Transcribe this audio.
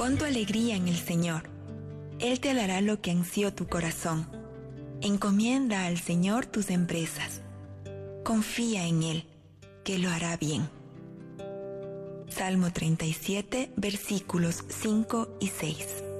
Pon tu alegría en el Señor. Él te dará lo que ansió tu corazón. Encomienda al Señor tus empresas. Confía en Él, que lo hará bien. Salmo 37, versículos 5 y 6.